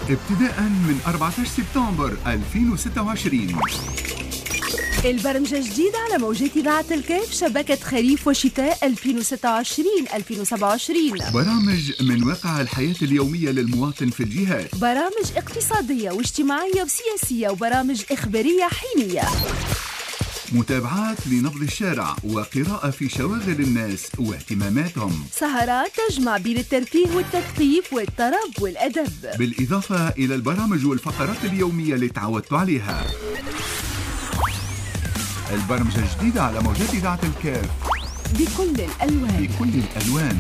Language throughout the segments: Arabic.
ابتداء من 14 سبتمبر 2026. البرمجة جديدة على موجات إذاعة الكيف، شبكة خريف وشتاء 2026-2027. برامج من واقع الحياة اليومية للمواطن في الجهات، برامج اقتصادية واجتماعية وسياسية، وبرامج إخبارية حينية. متابعات لنبض الشارع وقراءة في شواغل الناس واهتماماتهم. سهرات تجمع بين الترفيه والتثقيف والطرب والأدب، بالإضافة إلى البرامج والفقرات اليومية اللي تعودتوا عليها. البرمجة الجديدة على موجات إذاعة الكيف بكل الألوان.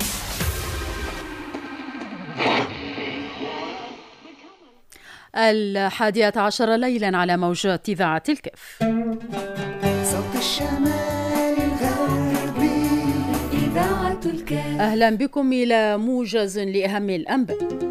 الحادية عشر ليلا على موجات إذاعة الكيف. صوت الشمال الغربي إذاعة الكيف. أهلا بكم إلى موجز لأهم الأنباء.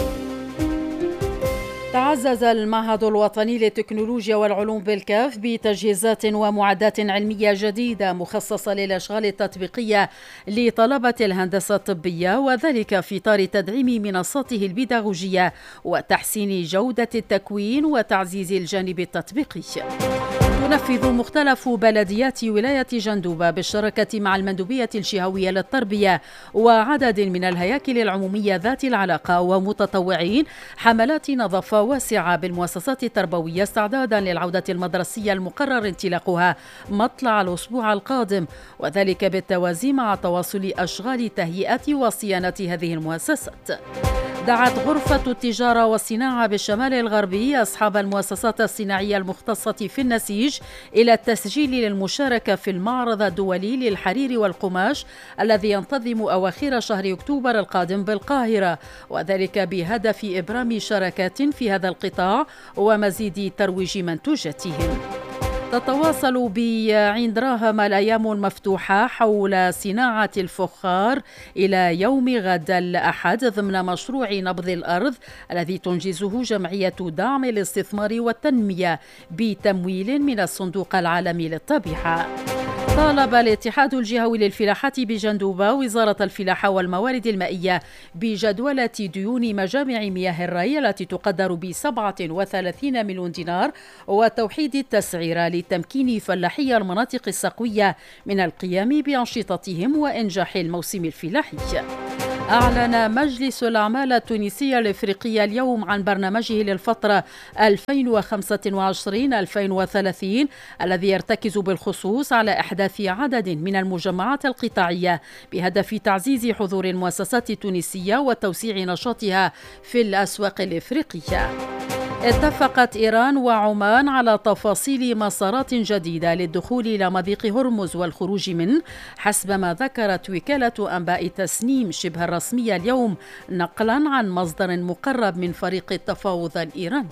تعزز المعهد الوطني للتكنولوجيا والعلوم بالكاف بتجهيزات ومعدات علمية جديدة مخصصة للأشغال التطبيقية لطلبة الهندسة الطبية، وذلك في إطار تدعيم منصاته البيداغوجية وتحسين جودة التكوين وتعزيز الجانب التطبيقي. تنفذ مختلف بلديات ولاية جندوبة بالشراكة مع المندوبية الجهوية للتربية وعدد من الهياكل العمومية ذات العلاقة ومتطوعين حملات نظافة واسعة بالمؤسسات التربوية استعدادا للعودة المدرسية المقرر انطلاقها مطلع الأسبوع القادم، وذلك بالتوازي مع تواصل أشغال تهيئة وصيانة هذه المؤسسات. دعت غرفة التجارة والصناعة بالشمال الغربي أصحاب المؤسسات الصناعية المختصة في النسيج إلى التسجيل للمشاركة في المعرض الدولي للحرير والقماش الذي ينتظم أواخر شهر أكتوبر القادم بالقاهرة، وذلك بهدف إبرام شراكات في هذا القطاع ومزيد ترويج منتوجاتهم. تتواصل بعين دراهم الأيام المفتوحة حول صناعة الفخار إلى يوم غد الأحد ضمن مشروع نبض الأرض الذي تنجزه جمعية دعم الاستثمار والتنمية بتمويل من الصندوق العالمي للطبيعة. طالب الاتحاد الجهوي للفلاحة بجندوبة وزارة الفلاحة والموارد المائية بجدولة ديون مجامع مياه الري التي تقدر ب37 مليون دينار وتوحيد التسعيرة لتمكين فلاحي المناطق السقوية من القيام بأنشطتهم وإنجاح الموسم الفلاحي. أعلن مجلس الأعمال التونسي الإفريقي اليوم عن برنامجه للفترة 2025-2030 الذي يرتكز بالخصوص على إحداث عدد من المجمعات القطاعية بهدف تعزيز حضور المؤسسات التونسية وتوسيع نشاطها في الأسواق الإفريقية. اتفقت إيران وعمان على تفاصيل مسارات جديدة للدخول إلى مضيق هرمز والخروج منه حسب ما ذكرت وكالة أنباء تسنيم شبه الرسمية اليوم نقلا عن مصدر مقرب من فريق التفاوض الإيراني.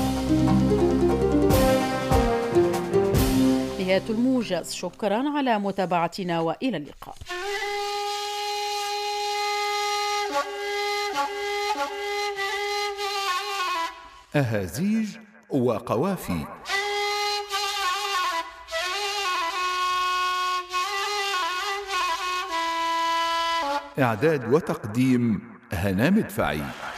نهاية الموجز، شكرا على متابعتنا وإلى اللقاء. أهازيج وقوافي. إعداد وتقديم هنا مدفعي.